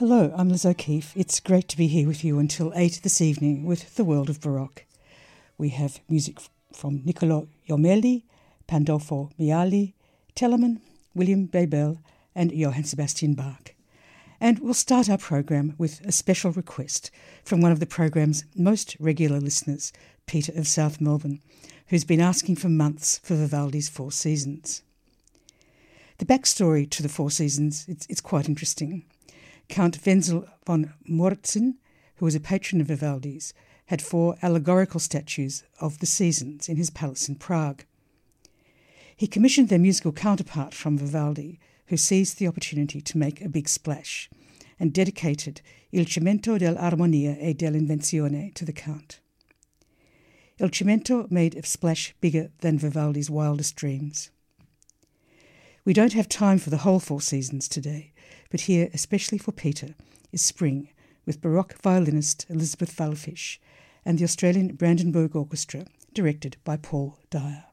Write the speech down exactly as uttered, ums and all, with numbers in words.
Hello, I'm Liz O'Keefe. It's great to be here with you until eight this evening with The World of Baroque. We have music from Niccolò Jommelli, Pandolfo Miali, Telemann, William Babel and Johann Sebastian Bach. And we'll start our program with a special request from one of the program's most regular listeners, Peter of South Melbourne, who's been asking for months for Vivaldi's Four Seasons. The backstory to the Four Seasons, it's, it's quite interesting. Count Wenzel von Moritzen, who was a patron of Vivaldi's, had four allegorical statues of the seasons in his palace in Prague. He commissioned their musical counterpart from Vivaldi, who seized the opportunity to make a big splash, and dedicated Il Cimento dell'Armonia e dell'Invenzione to the Count. Il Cimento made a splash bigger than Vivaldi's wildest dreams. We don't have time for the whole Four Seasons today, but here, especially for Peter, is Spring, with Baroque violinist Elizabeth Wallfisch and the Australian Brandenburg Orchestra, directed by Paul Dyer.